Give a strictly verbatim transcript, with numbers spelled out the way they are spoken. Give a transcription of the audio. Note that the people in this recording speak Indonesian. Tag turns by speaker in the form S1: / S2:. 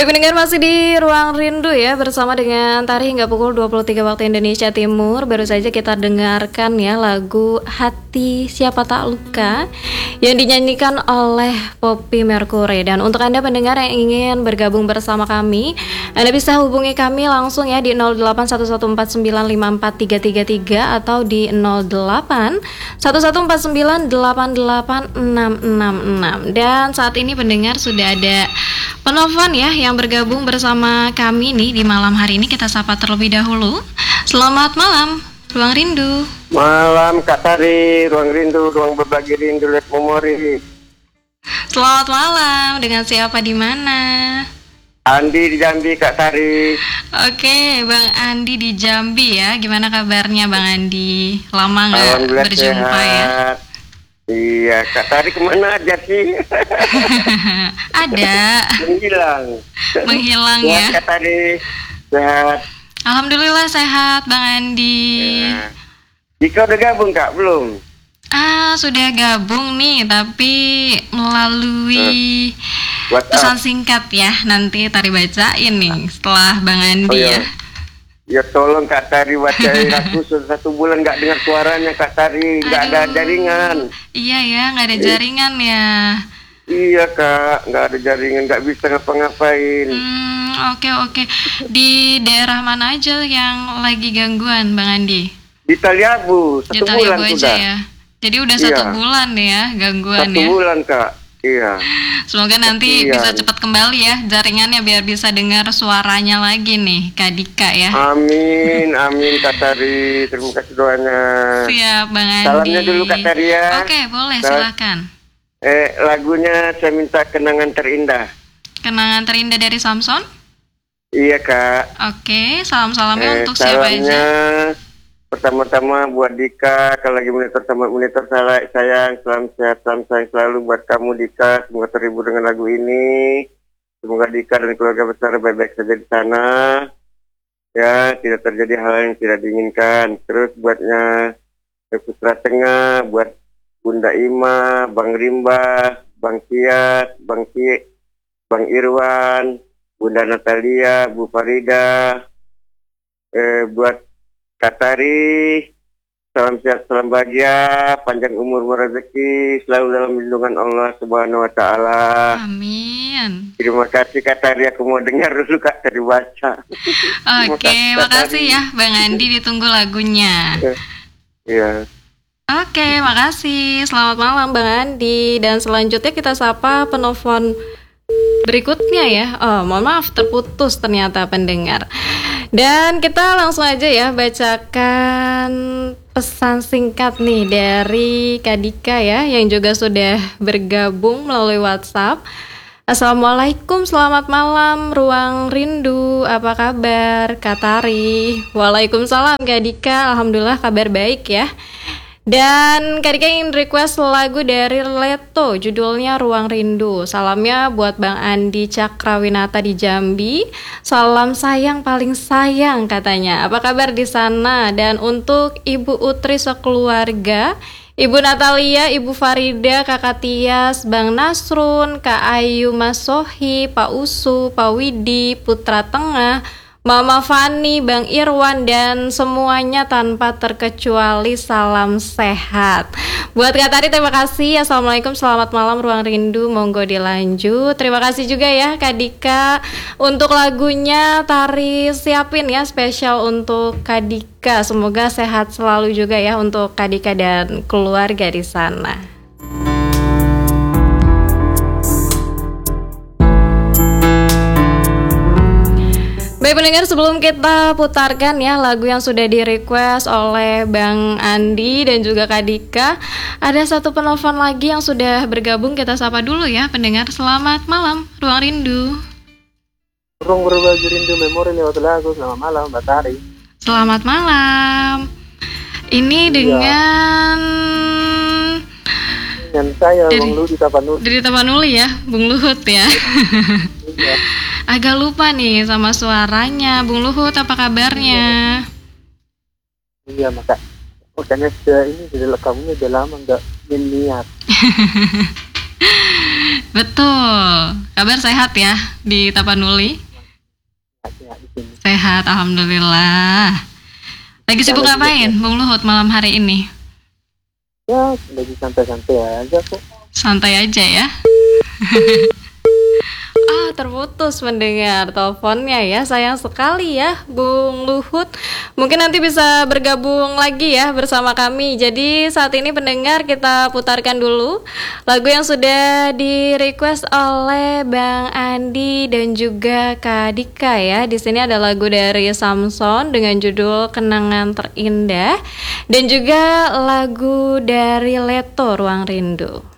S1: Baik pendengar, masih di Ruang Rindu ya, bersama dengan Tari hingga pukul dua puluh tiga waktu Indonesia Timur. Baru saja kita dengarkan ya lagu Hati Siapa Tak Luka yang dinyanyikan oleh Poppy Mercury. Dan untuk Anda pendengar yang ingin bergabung bersama kami, Anda bisa hubungi kami langsung ya di nol delapan satu satu empat sembilan lima empat tiga tiga tiga atau di nol delapan satu satu empat sembilan delapan delapan enam enam enam. Dan saat ini pendengar sudah ada penelpon ya yang bergabung bersama kami nih di malam hari ini. Kita sapa terlebih dahulu. Selamat malam, Ruang Rindu.
S2: Malam Kak Tari, Ruang Rindu, ruang berbagi rindu, let memori.
S1: Selamat malam, dengan siapa di mana?
S2: Andi di Jambi Kak Tari.
S1: Oke, Bang Andi di Jambi ya. Gimana kabarnya Bang Andi? Lama nggak berjumpa
S2: sehat.
S1: ya?
S2: Iya, Kak Tari kemana aja sih?
S1: Ada.
S2: Menghilang.
S1: Menghilang
S2: Sehat,
S1: ya.
S2: Kak Tari, sehat.
S1: Alhamdulillah sehat Bang Andi.
S2: Ya. Dika udah gabung Kak, belum?
S1: Ah, sudah gabung nih, tapi melalui
S2: WhatsApp.
S1: pesan singkat ya. Nanti Tari bacain nih setelah Bang Andi
S2: Oh, iya.
S1: ya.
S2: Ya tolong Kak Tari bacain, aku sudah satu bulan nggak dengar suaranya Kak Tari, nggak ada
S1: Aduh.
S2: jaringan.
S1: Iya ya, nggak ada jaringan ya.
S2: Iya Kak, nggak ada jaringan, nggak bisa ngapa-ngapain.
S1: Hmm, oke oke. Di daerah mana aja yang lagi gangguan Bang Andi?
S2: Di Taliabu,
S1: Di
S2: satu bulan
S1: Taliabu aja
S2: sudah.
S1: ya. Jadi udah
S2: Iya.
S1: satu bulan ya gangguan
S2: Satu
S1: ya.
S2: bulan Kak, iya.
S1: Semoga nanti
S2: Iya.
S1: bisa cepat kembali ya jaringannya biar bisa dengar suaranya lagi nih Kak Dika ya.
S2: Amin, amin Kak Tari, terima kasih doanya.
S1: Siap Bang Andi.
S2: Salamnya dulu Kak Tari ya.
S1: Oke boleh
S2: Sal-
S1: silakan.
S2: Eh, lagunya saya minta Kenangan Terindah.
S1: Kenangan terindah dari Samson.
S2: Iya Kak.
S1: Oke, salam-salamnya
S2: Eh,
S1: untuk siapa
S2: salamnya
S1: aja?
S2: pertama-tama buat Dika, kalau lagi monitor sama monitor saya, sayang, salam sehat, salam sayang selalu buat kamu Dika, semoga terhibur dengan lagu ini, semoga Dika dan keluarga besar baik-baik saja di sana, ya tidak terjadi hal yang tidak diinginkan. Terus buatnya Putra Tengah, buat Bunda Ima, Bang Rimba, Bang Kiat, Bang Ki, Bang Irwan, Bunda Natalia, Bu Farida, eh, buat Kak Tari, salam sehat, salam bahagia, panjang umur rezeki, selalu dalam lindungan Allah Subhanahu Wa Taala.
S1: Amin.
S2: Terima kasih Kak Tari, aku mau dengar dulu Kak Tari baca. Terima
S1: Oke,
S2: kasih, Kak
S1: makasih
S2: Tari.
S1: ya Bang Andi, ditunggu lagunya.
S2: Iya.
S1: Oke, makasih. Selamat malam Bang Andi. Dan selanjutnya kita sapa penelpon berikutnya ya. Oh, mohon maaf terputus ternyata pendengar. Dan kita langsung aja ya bacakan pesan singkat nih dari Kak Dika ya, yang juga sudah bergabung melalui WhatsApp. Assalamualaikum, selamat malam Ruang Rindu, apa kabar Kak Tari? Waalaikumsalam Kak Dika, alhamdulillah kabar baik ya. Dan Kak Dika ingin request lagu dari Leto, judulnya Ruang Rindu. Salamnya buat Bang Andi Cakrawinata di Jambi. Salam sayang paling sayang katanya. Apa kabar di sana? Dan untuk Ibu Utri sekeluarga, Ibu Natalia, Ibu Farida, Kakak Tias, Bang Nasrun, Kak Ayu, Mas Sohi, Pak Usu, Pak Widi, Putra Tengah, Mama Fani, Bang Irwan, dan semuanya tanpa terkecuali salam sehat. Buat Kak Tari terima kasih. Assalamualaikum, selamat malam Ruang Rindu, monggo dilanjut. Terima kasih juga ya Kak Dika. Untuk lagunya Tari siapin ya spesial untuk Kak Dika. Semoga sehat selalu juga ya untuk Kak Dika dan keluarga di sana. Baik pendengar, sebelum kita putarkan ya lagu yang sudah di request oleh Bang Andi dan juga Kak Dika, ada satu penelpon lagi yang sudah bergabung. Kita sapa dulu ya pendengar. Selamat malam Ruang Rindu.
S3: Ruang berbagi rindu memori lewat lagu. Selamat malam Mbak Tari.
S1: Selamat malam. Ini dengan
S3: Dengan saya
S1: Dari-
S3: Bang Lu di Tapanuli.
S1: dari Tapanuli ya, Bung Luhut ya.
S3: Iya.
S1: Agak lupa nih sama suaranya. Bung Luhut, apa kabarnya?
S3: Iya maka makanya sudah ini sudah kamunya udah lama nggak niat.
S1: Betul. Kabar sehat ya di Tapanuli?
S3: Sehat di sini.
S1: Sehat, alhamdulillah. Lagi sibuk
S3: Kalau
S1: ngapain, Bung Luhut malam hari ini?
S3: Ya, lagi santai-santai aja kok.
S1: Santai aja ya. Ah, terputus mendengar teleponnya ya. Sayang sekali ya, Bung Luhut. Mungkin nanti bisa bergabung lagi ya bersama kami. Jadi saat ini pendengar, kita putarkan dulu lagu yang sudah di request oleh Bang Andi dan juga Kak Dika ya. Di sini ada lagu dari Samson dengan judul Kenangan Terindah dan juga lagu dari Leto Ruang Rindu.